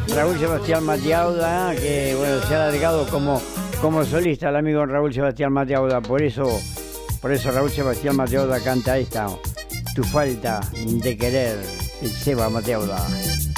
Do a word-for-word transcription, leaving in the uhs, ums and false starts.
Raúl Sebastián Matiauda, que bueno, se ha alargado como, como solista el amigo Raúl Sebastián Matiauda, por eso, por eso Raúl Sebastián Matiauda canta esta, Tu falta de querer, el Seba Matiauda.